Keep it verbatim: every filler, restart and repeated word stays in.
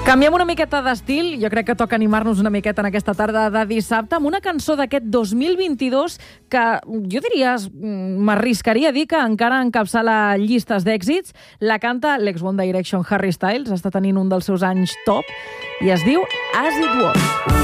Canviem una miqueta d'estil. Jo crec que toca animar-nos una miqueta en aquesta tarda de dissabte amb una cançó d'aquest dos mil vint-i-dos que jo diria, m'arriscaria a dir que encara encapçala llistes d'èxits. La canta l'ex One Direction Harry Styles, està tenint un dels seus anys top i es diu As It Was.